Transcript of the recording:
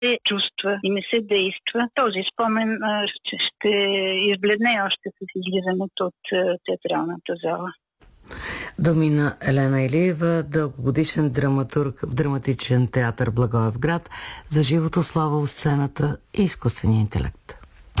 чувства и не се действа, този спомен ще избледне още с излизането от театралната зала. Думи на Елена Илиева, дългогодишен драматург в драматичен театър Благоевград, за живото слово, сцената и изкуствения интелект.